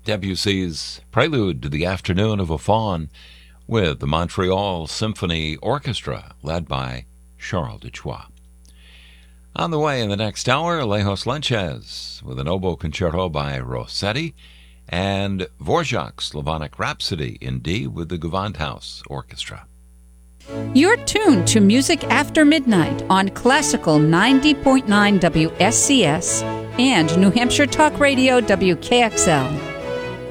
Debussy's Prelude to the Afternoon of a Faun with the Montreal Symphony Orchestra, led by Charles Duchois. On the way in the next hour, Lejos Lenches with an oboe concerto by Rossetti and Dvorak's Slavonic Rhapsody in D with the Gewandhaus Orchestra. You're tuned to Music After Midnight on Classical 90.9 WSCS and New Hampshire Talk Radio WKXL.